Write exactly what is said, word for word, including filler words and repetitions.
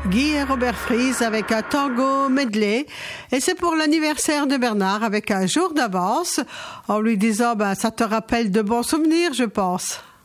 Guy et Robert Fries avec un tango medley. Et c'est pour l'anniversaire de Bernard avec un jour d'avance, en lui disant ben, ça te rappelle de bons souvenirs, je pense.